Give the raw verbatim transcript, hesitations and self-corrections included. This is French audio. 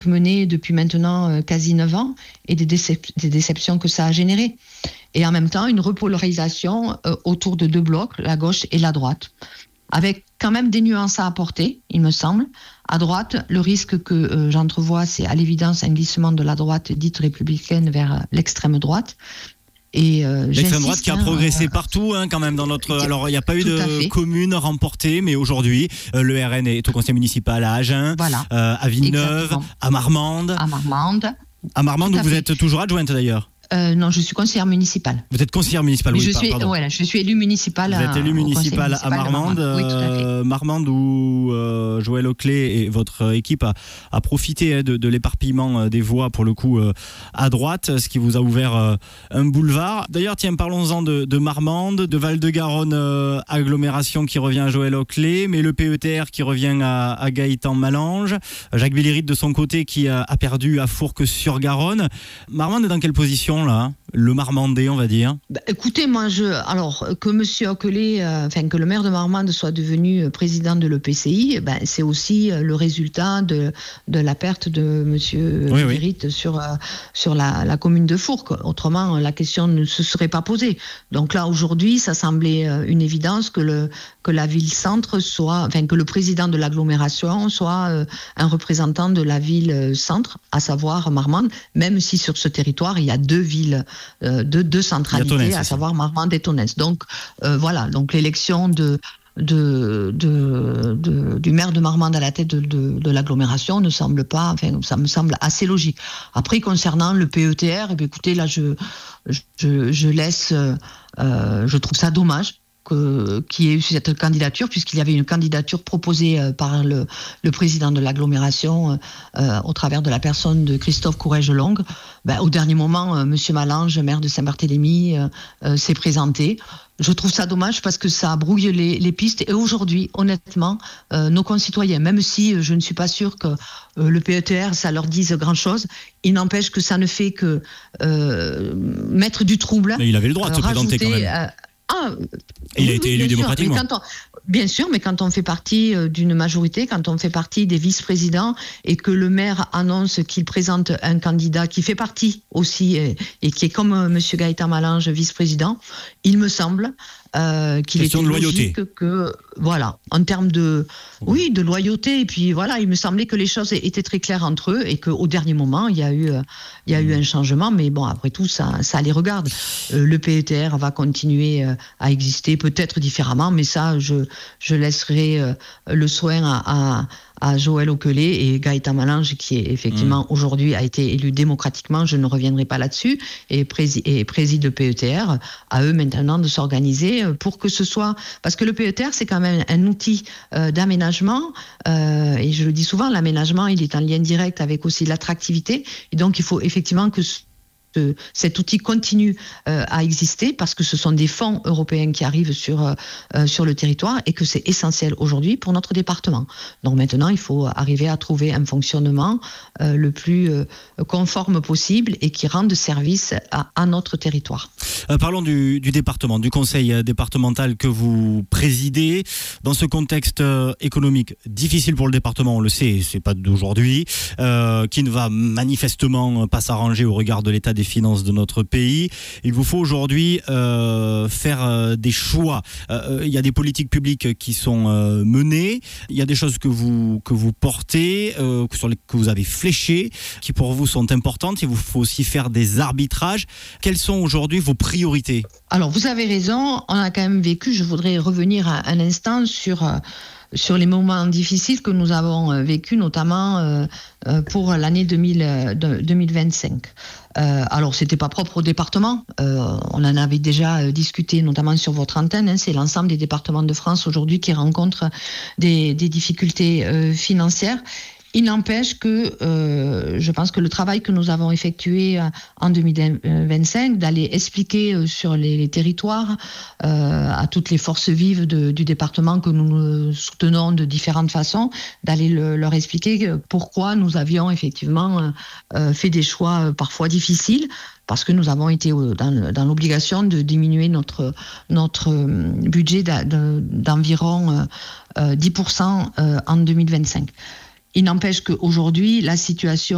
menée depuis maintenant euh, quasi neuf ans et des, décep- des déceptions que ça a générées. Et en même temps, une repolarisation euh, autour de deux blocs, la gauche et la droite, avec quand même des nuances à apporter, il me semble. À droite, le risque que euh, j'entrevois, c'est à l'évidence un glissement de la droite dite républicaine vers euh, l'extrême droite. Et euh, l'extrême droite qui a progressé euh, partout hein, quand même dans notre... Alors il n'y a pas eu de commune remportée, mais aujourd'hui euh, le R N est au conseil municipal à Agen, voilà. euh, à Villeneuve, exactement. à Marmande. À Marmande. À Marmande où vous fait. êtes toujours adjointe d'ailleurs. Euh, non, je suis conseillère municipale. Vous êtes conseillère municipale, oui. Je par, suis, pardon. voilà, je suis élue municipale. Vous êtes élue municipale à Marmande. Marmande. Oui, tout à fait. Euh, Marmande où euh, Joël Auclé et votre équipe a, a profité hein, de, de l'éparpillement des voix pour le coup euh, à droite, ce qui vous a ouvert euh, un boulevard. D'ailleurs, tiens, parlons-en de, de Marmande, de Val-de-Garonne euh, agglomération qui revient à Joël Auclé, mais le P E T R qui revient à, à Gaëtan Malange, Jacques Belléritte de son côté qui a, a perdu à Fourques-sur-Garonne. Marmande est dans quelle position là ? Le Marmandais, on va dire. Bah, écoutez, moi, je, alors que Monsieur Auclé, euh, enfin que le maire de Marmande soit devenu président de l'E P C I, ben, c'est aussi le résultat de, de la perte de Monsieur oui, Belléritte oui. sur, euh, sur la, la commune de Fourques. Autrement, la question ne se serait pas posée. Donc là, aujourd'hui, ça semblait une évidence que, le, que la ville-centre soit, enfin que le président de l'agglomération soit euh, un représentant de la ville-centre, à savoir Marmande, même si sur ce territoire, il y a deux villes. Euh, de deux centralités, à savoir Marmande et Tonnes. Donc euh, voilà, donc l'élection de, de, de, de, du maire de Marmande à la tête de, de, de l'agglomération ne semble pas, enfin ça me semble assez logique. Après concernant le P E T R, eh bien, écoutez là je, je, je laisse, euh, je trouve ça dommage. Que, qui ait eu cette candidature, puisqu'il y avait une candidature proposée euh, par le, le président de l'agglomération euh, au travers de la personne de Christophe Courrèges-Long. Ben, au dernier moment, euh, M. Malange, maire de Saint-Barthélemy, euh, euh, s'est présenté. Je trouve ça dommage parce que ça brouille les, les pistes. Et aujourd'hui, honnêtement, euh, nos concitoyens, même si euh, je ne suis pas sûre que euh, le P E T R, ça leur dise grand-chose, il n'empêche que ça ne fait que euh, mettre du trouble. Mais il avait le droit de se rajouter, présenter quand même. Euh, Ah, il oui, a été oui, élu démocratiquement. On, bien sûr, mais quand on fait partie d'une majorité, quand on fait partie des vice-présidents et que le maire annonce qu'il présente un candidat qui fait partie aussi et, et qui est comme euh, M. Gaëtan Malange, vice-président, il me semble euh, qu'il est logique que, voilà, en termes de, oui, de loyauté, et puis voilà, il me semblait que les choses étaient très claires entre eux et qu'au dernier moment, il y a eu, il y a eu un changement, mais bon, après tout, ça, ça les regarde. Euh, le P E T R va continuer euh, à exister, peut-être différemment, mais ça, je, je laisserai euh, le soin à, à à Joël Auclé et Gaëtan Malange, qui est effectivement mmh. aujourd'hui a été élu démocratiquement, je ne reviendrai pas là-dessus, et, prési- et préside le P E T R, à eux maintenant de s'organiser pour que ce soit... Parce que le P E T R, c'est quand même un outil euh, d'aménagement, euh, et je le dis souvent, l'aménagement, il est en lien direct avec aussi l'attractivité, et donc il faut effectivement que... De, cet outil continue euh, à exister parce que ce sont des fonds européens qui arrivent sur, euh, sur le territoire et que c'est essentiel aujourd'hui pour notre département. Donc maintenant, il faut arriver à trouver un fonctionnement euh, le plus euh, conforme possible et qui rende service à, à notre territoire. Euh, parlons du, du département, du conseil départemental que vous présidez. Dans ce contexte euh, économique difficile pour le département, on le sait, c'est pas d'aujourd'hui, euh, qui ne va manifestement pas s'arranger au regard de l'état des finances de notre pays. Il vous faut aujourd'hui euh, faire euh, des choix. Euh, il y a des politiques publiques qui sont euh, menées. Il y a des choses que vous que vous portez, euh, sur les, que vous avez fléchées, qui pour vous sont importantes. Il vous faut aussi faire des arbitrages. Quelles sont aujourd'hui vos priorités ? Alors, vous avez raison. On a quand même vécu. Je voudrais revenir un instant sur. Euh, sur les moments difficiles que nous avons vécus, notamment euh, pour l'année deux mille vingt-cinq. Euh, alors, c'était pas propre au département. Euh, on en avait déjà discuté, notamment sur votre antenne. Hein, c'est l'ensemble des départements de France aujourd'hui qui rencontrent des, des difficultés euh, financières. Il n'empêche que euh, je pense que le travail que nous avons effectué en deux mille vingt-cinq, d'aller expliquer euh, sur les, les territoires euh, à toutes les forces vives de, du département que nous soutenons de différentes façons, d'aller le, leur expliquer pourquoi nous avions effectivement euh, fait des choix euh, parfois difficiles, parce que nous avons été dans, dans l'obligation de diminuer notre, notre budget d'environ euh, dix pour cent en deux mille vingt-cinq. Il n'empêche qu'aujourd'hui, la situation